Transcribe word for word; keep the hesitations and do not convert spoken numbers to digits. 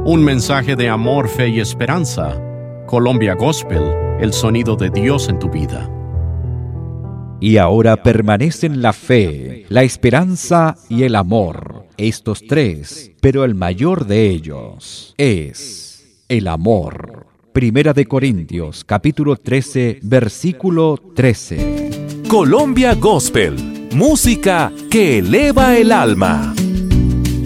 Un mensaje de amor, fe y esperanza. Colombia Gospel, el sonido de Dios en tu vida. Y ahora permanecen la fe, la esperanza y el amor, estos tres, pero el mayor de ellos es el amor. Primera de Corintios, capítulo trece, versículo trece. Colombia Gospel, música que eleva el alma.